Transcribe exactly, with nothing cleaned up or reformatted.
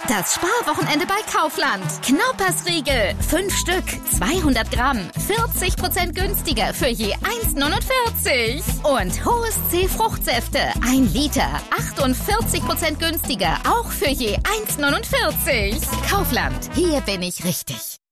Das Sparwochenende bei Kaufland. Knaupersriegel. Fünf Stück. zweihundert Gramm. vierzig Prozent günstiger für je eins neunundvierzig. Und Hohes C Fruchtsäfte. Ein Liter. achtundvierzig Prozent günstiger. Auch für je eins neunundvierzig. Kaufland. Hier bin ich richtig.